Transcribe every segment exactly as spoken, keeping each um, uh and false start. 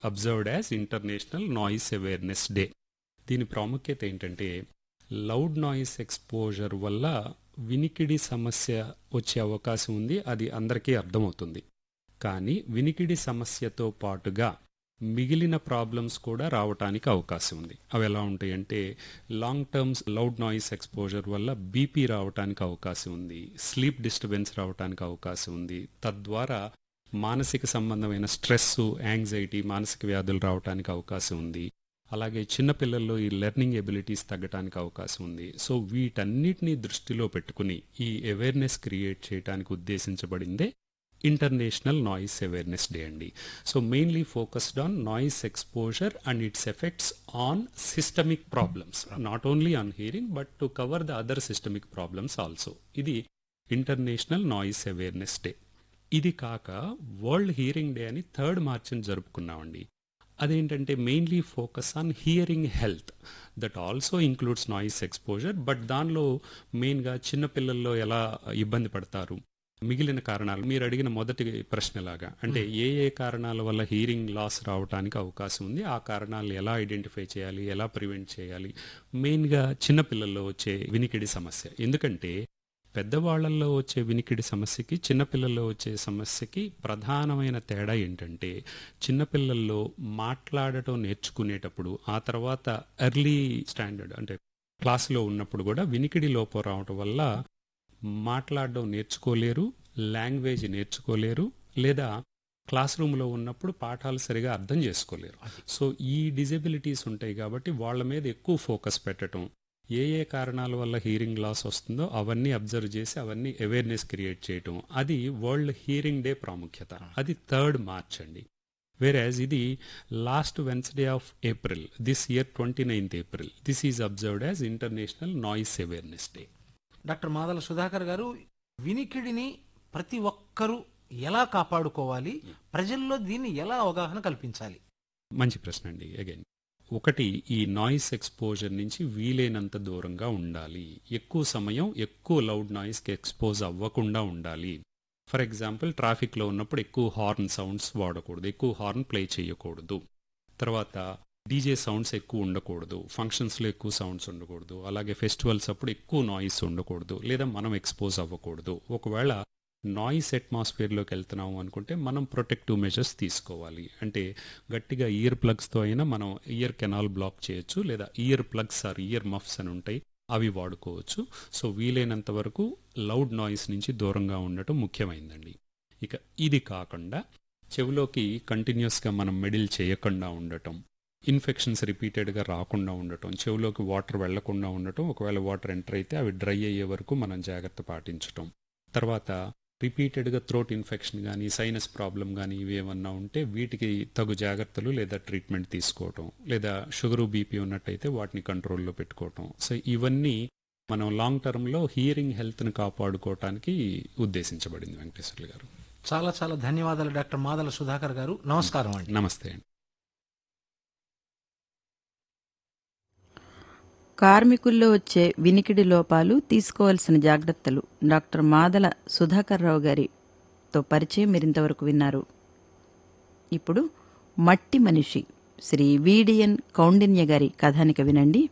Observed as international noise awareness day. దీని ప్రాముఖ్యత ఏంటంటే లౌడ్ నాయిస్ ఎక్స్పోజర్ వల్ల వినికిడి సమస్య వచ్చే అవకాశం ఉంది, అది అందరికీ అర్థమవుతుంది. కానీ వినికిడి సమస్యతో పాటుగా మిగిలిన ప్రాబ్లమ్స్ కూడా రావటానికి అవకాశం ఉంది. అవి ఎలా ఉంటాయంటే long terms loud noise exposure వల్ల బీపీ రావటానికి అవకాశం ఉంది, స్లీప్ డిస్టర్బెన్స్ రావటానికి అవకాశం ఉంది, తద్వారా మానసిక సంబంధమైన స్ట్రెస్, యాంగ్జైటీ, మానసిక వ్యాధులు రావటానికి అవకాశం ఉంది. అలాగే చిన్నపిల్లల్లో ఈ లెర్నింగ్ ఎబిలిటీస్ తగ్గడానికి అవకాశం ఉంది. సో వీటన్నిటినీ దృష్టిలో పెట్టుకుని ఈ అవేర్నెస్ క్రియేట్ చేయడానికి ఉద్దేశించబడిందే ఇంటర్నేషనల్ నాయిస్ అవేర్నెస్ డే అండి. So mainly focused on noise exposure and its effects on systemic problems, not only on hearing but to cover the other systemic problems also. ఇది international noise awareness day. ఇది కాక world hearing day అని third మార్చిని జరుపుకున్నామండి. అదేంటంటే mainly focus on hearing health, that also includes noise exposure. But దానిలో మెయిన్గా చిన్నపిల్లల్లో ఎలా ఇబ్బంది పడతారు, మిగిలిన కారణాలు, మీరు అడిగిన మొదటి ప్రశ్నలాగా అంటే ఏ ఏ కారణాల వల్ల హీరింగ్ లాస్ రావడానికి అవకాశం ఉంది, ఆ కారణాలు ఎలా ఐడెంటిఫై చేయాలి, ఎలా ప్రివెంట్ చేయాలి. మెయిన్గా చిన్నపిల్లల్లో వచ్చే వినికిడి సమస్య, ఎందుకంటే పెద్దవాళ్లలో వచ్చే వినికిడి సమస్యకి చిన్నపిల్లల్లో వచ్చే సమస్యకి ప్రధానమైన తేడా ఏంటంటే చిన్నపిల్లల్లో మాట్లాడటం నేర్చుకునేటప్పుడు, ఆ తర్వాత ఎర్లీ స్టాండర్డ్ అంటే క్లాసులో ఉన్నప్పుడు కూడా వినికిడి లోపం రావటం వల్ల మాట్లాడడం నేర్చుకోలేరు, లాంగ్వేజ్ నేర్చుకోలేరు, లేదా క్లాస్ రూమ్లో ఉన్నప్పుడు పాఠాలు సరిగా అర్థం చేసుకోలేరు. సో ఈ డిజబిలిటీస్ ఉంటాయి కాబట్టి వాళ్ళ మీద ఎక్కువ ఫోకస్ పెట్టడం, ఏ ఏ కారణాల వల్ల హీరింగ్ లాస్ వస్తుందో అవన్నీ అబ్జర్వ్ చేసి అవన్నీ అవేర్నెస్ క్రియేట్ చేయటం, అది వరల్డ్ హీరింగ్ డే ప్రాముఖ్యత. అది థర్డ్ మార్చ్ అండి. వేరేజ్ ఇది last Wednesday of April, this year twenty ninth April, this is observed as international noise awareness day. Doctor Madala Sudhakar గారు, వినికిడిని ప్రతి ఒక్కరూ ఎలా కాపాడుకోవాలి, ప్రజల్లో దీన్ని ఎలా అవగాహన కల్పించాలి? మంచి ప్రశ్న అండి. అగైన్ ఒకటి, ఈ నాయిస్ ఎక్స్పోజర్ నుంచి వీలైనంత దూరంగా ఉండాలి. ఎక్కువ సమయం ఎక్కువ లౌడ్ నాయిస్కి ఎక్స్పోజ్ అవ్వకుండా ఉండాలి. ఫర్ ఎగ్జాంపుల్ ట్రాఫిక్లో ఉన్నప్పుడు ఎక్కువ హార్న్ సౌండ్స్ వాడకూడదు, ఎక్కువ హార్న్ ప్లే చేయకూడదు. తర్వాత డీజే సౌండ్స్ ఎక్కువ ఉండకూడదు, ఫంక్షన్స్లో ఎక్కువ సౌండ్స్ ఉండకూడదు, అలాగే ఫెస్టివల్స్ అప్పుడు ఎక్కువ నాయిస్ ఉండకూడదు, లేదా మనం ఎక్స్పోజ్ అవ్వకూడదు. ఒకవేళ నాయిస్ అట్మాస్ఫియర్లోకి వెళ్తున్నాము అనుకుంటే మనం ప్రొటెక్టివ్ మెజర్స్ తీసుకోవాలి. అంటే గట్టిగా ఇయర్ ప్లగ్స్తో అయినా మనం ఇయర్ కెనాల్ బ్లాక్ చేయొచ్చు, లేదా ear plugs are year muffs అని ఉంటాయి, అవి వాడుకోవచ్చు. సో వీలైనంత వరకు లౌడ్ నాయిస్ నుంచి దూరంగా ఉండటం ముఖ్యమైందండి. ఇక ఇది కాకుండా చెవిలోకి కంటిన్యూస్గా మనం మెడిల్ చేయకుండా ఉండటం, ఇన్ఫెక్షన్స్ రిపీటెడ్గా రాకుండా ఉండటం, చెవిలోకి వాటర్ వెళ్లకుండా ఉండటం, ఒకవేళ వాటర్ ఎంటర్ అయితే అవి డ్రై అయ్యే వరకు మనం జాగ్రత్త పాటించటం. తర్వాత రిపీటెడ్గా థ్రోట్ ఇన్ఫెక్షన్ కానీ సైనస్ ప్రాబ్లం కానీ ఇవేమన్నా ఉంటే వీటికి తగు జాగ్రత్తలు లేదా ట్రీట్మెంట్ తీసుకోవటం, లేదా షుగరు బీపీ ఉన్నట్టయితే వాటిని కంట్రోల్లో పెట్టుకోవటం. సో ఇవన్నీ మనం లాంగ్ టర్మ్లో హియరింగ్ హెల్త్ని కాపాడుకోవటానికి ఉద్దేశించబడింది. వెంకటేశ్వర్లు గారు, చాలా చాలా ధన్యవాదాలు డాక్టర్ మాదల సుధాకర్ గారు. నమస్కారం అండి. నమస్తే అండి. కార్మికుల్లో వచ్చే వినికిడి లోపాలు, తీసుకోవాల్సిన జాగ్రత్తలు, డాక్టర్ మాదల సుధాకర్ రావు గారితో పరిచయం మీరింతవరకు విన్నారు. ఇప్పుడు మట్టి మనిషి శ్రీ వీడియన్ కౌండిన్య గారి కథానిక వినండి.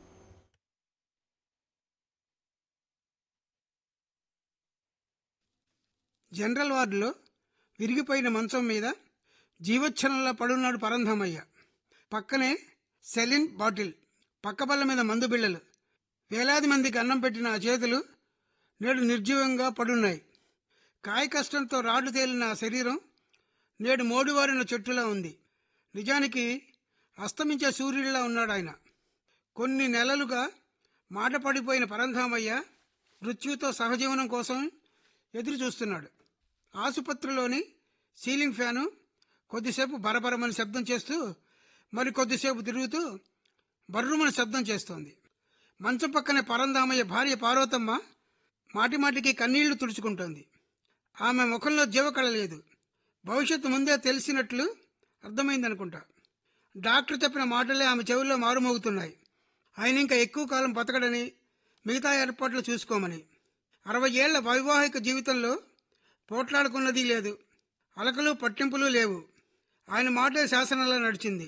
జనరల్ వార్డులో విరిగిపోయిన మంచం మీద జీవోచ్ఛనంలో పడున్నాడు పరంధామయ్య. పక్కనే సెలిన్ బాటిల్, పక్క బల్ల మీద మందు బిళ్ళలు. వేలాది మందికి అన్నం పెట్టిన ఆ చేతులు నేడు నిర్జీవంగా పడున్నాయి. కాయ కష్టంతో రాళ్లు తేలిన ఆ శరీరం నేడు మోడువారిన చెట్టులా ఉంది. నిజానికి అస్తమించే సూర్యుడిలా ఉన్నాడు ఆయన. కొన్ని నెలలుగా మాట పడిపోయిన పరంధామయ్య మృత్యుతో సహజీవనం కోసం ఎదురు చూస్తున్నాడు. ఆసుపత్రిలోని సీలింగ్ ఫ్యాను కొద్దిసేపు బరబరమని శబ్దం చేస్తూ మరి కొద్దిసేపు తిరుగుతూ బర్రుమని శబ్దం చేస్తోంది. మంచం పక్కనే పరంధామయ్య భార్య పార్వతమ్మ మాటిమాటికి కన్నీళ్లు తుడుచుకుంటోంది. ఆమె ముఖంలో జీవకళ లేదు. భవిష్యత్తు ముందే తెలిసినట్లు అర్థమైందనుకుంటా. డాక్టర్ చెప్పిన మాటలే ఆమె చెవుల్లో మారుమోగుతున్నాయి. ఆయన ఇంకా ఎక్కువ కాలం బతకడని, మిగతా ఏర్పాట్లు చూసుకోమని. అరవై ఏళ్ల వైవాహిక జీవితంలో పోట్లాడుకున్నది లేదు, అలకలు పట్టింపులు లేవు. ఆయన మాటే శాసనంలా నడిచింది.